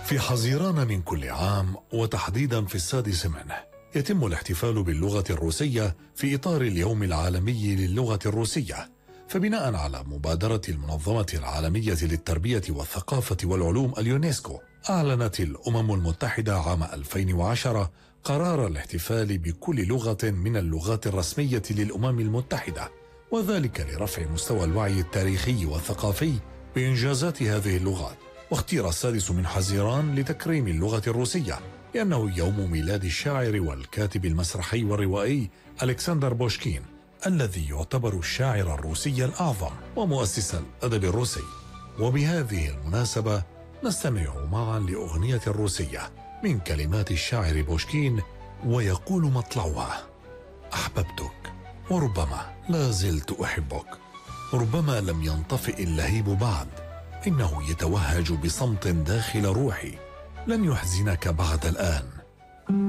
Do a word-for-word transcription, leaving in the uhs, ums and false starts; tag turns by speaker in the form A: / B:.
A: في حزيران من كل عام، وتحديدا في السادس منه، يتم الاحتفال باللغة الروسية في إطار اليوم العالمي للغة الروسية. فبناء على مبادرة المنظمة العالمية للتربية والثقافة والعلوم اليونسكو، أعلنت الأمم المتحدة عام ألفين وعشرة قرار الاحتفال بكل لغة من اللغات الرسمية للأمم المتحدة، وذلك لرفع مستوى الوعي التاريخي والثقافي بإنجازات هذه اللغات. واختير السادس من حزيران لتكريم اللغة الروسية لأنه يوم ميلاد الشاعر والكاتب المسرحي والروائي ألكسندر بوشكين، الذي يعتبر الشاعر الروسي الأعظم ومؤسس الأدب الروسي. وبهذه المناسبة نستمع معا لأغنية الروسية من كلمات الشاعر بوشكين، ويقول مطلعها: أحببتك وربما لا زلت أحبك، ربما لم ينطفئ اللهيب بعد، إنه يتوهج بصمت داخل روحي، لن يحزنك بعد الآن،